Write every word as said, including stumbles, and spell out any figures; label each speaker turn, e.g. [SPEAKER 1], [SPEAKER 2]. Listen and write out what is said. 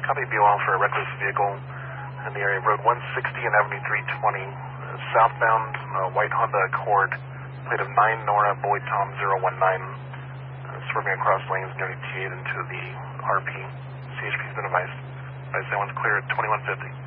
[SPEAKER 1] Copy B O L for a reckless vehicle in the area of Road one sixty and Avenue three twenty, uh, southbound, uh, white Honda Accord, plate of nine Nora Boy Tom zero one nine, uh, swerving across lanes nearly T eight into the R P. C H P has been advised. Advised that one's clear at twenty-one fifty.